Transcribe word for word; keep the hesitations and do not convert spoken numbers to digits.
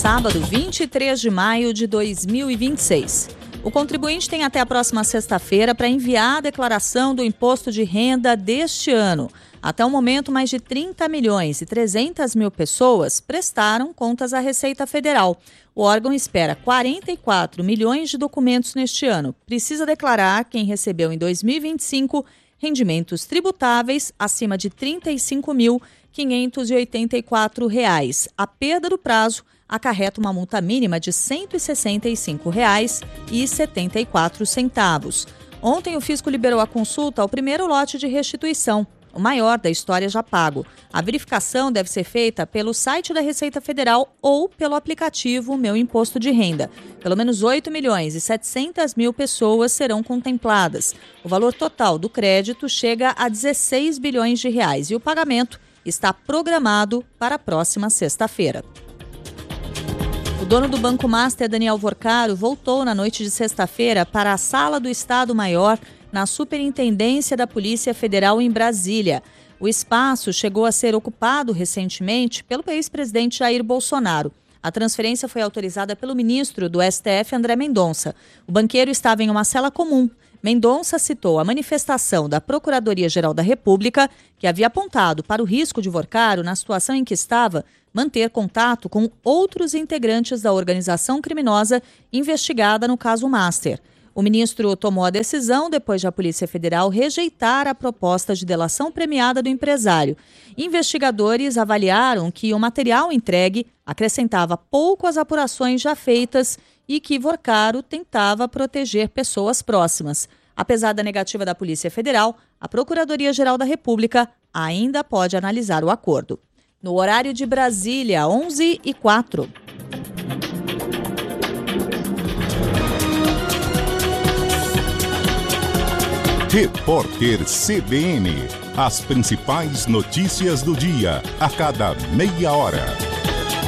sábado, vinte e três de maio de dois mil e vinte e seis. O contribuinte tem até a próxima sexta-feira para enviar a declaração do imposto de renda deste ano. Até o momento, mais de trinta milhões e trezentas mil pessoas prestaram contas à Receita Federal. O órgão espera quarenta e quatro milhões de documentos neste ano. Precisa declarar quem recebeu em dois mil e vinte e cinco rendimentos tributáveis acima de trinta e cinco mil quinhentos e oitenta e quatro reais. A perda do prazo acarreta uma multa mínima de cento e sessenta e cinco reais e setenta e quatro centavos. Ontem, o fisco liberou a consulta ao primeiro lote de restituição, o maior da história já pago. A verificação deve ser feita pelo site da Receita Federal ou pelo aplicativo Meu Imposto de Renda. Pelo menos oito milhões e setecentas mil pessoas serão contempladas. O valor total do crédito chega a dezesseis bilhões de reais e o pagamento está programado para a próxima sexta-feira. O dono do Banco Master, Daniel Vorcaro, voltou na noite de sexta-feira para a Sala do Estado-Maior na Superintendência da Polícia Federal em Brasília. O espaço chegou a ser ocupado recentemente pelo ex-presidente Jair Bolsonaro. A transferência foi autorizada pelo ministro do S T F, André Mendonça. O banqueiro estava em uma cela comum. Mendonça citou a manifestação da Procuradoria-Geral da República, que havia apontado para o risco de Vorcaro, na situação em que estava, manter contato com outros integrantes da organização criminosa investigada no caso Master. O ministro tomou a decisão depois de a Polícia Federal rejeitar a proposta de delação premiada do empresário. Investigadores avaliaram que o material entregue acrescentava pouco às apurações já feitas e que Vorcaro tentava proteger pessoas próximas. Apesar da negativa da Polícia Federal, a Procuradoria-Geral da República ainda pode analisar o acordo. No horário de Brasília, onze e quatro. Repórter C B N. As principais notícias do dia, a cada meia hora.